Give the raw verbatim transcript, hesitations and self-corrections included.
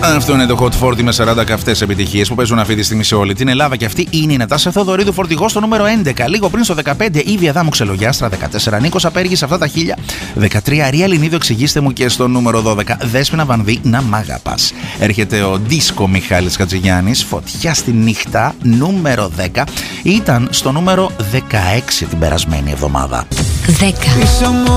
Αυτό είναι το Hot σαράντα με σαράντα καυτές επιτυχίες που παίζουν αυτή τη στιγμή σε όλη την Ελλάδα. Και αυτή είναι η Νατάσα Θεοδωρίδου, φορτηγό στο νούμερο έντεκα. Λίγο πριν στο δεκαπέντε, Ήβη Αδάμου Ξελογιάστρα. δεκατέσσερα, Νίκος Απέργης, αυτά τα χίλια. δεκατρία, Ρία Λινίδου, εξηγήστε μου. Και στο νούμερο δώδεκα, Δέσποινα Βανδύ, να μ' αγαπάς. Έρχεται ο Δίσκο Μιχάλης Χατζηγιάννης, Φωτιά στη νύχτα, νούμερο δέκα. Ήταν στο νούμερο δεκαέξι την περασμένη εβδομάδα. δέκα.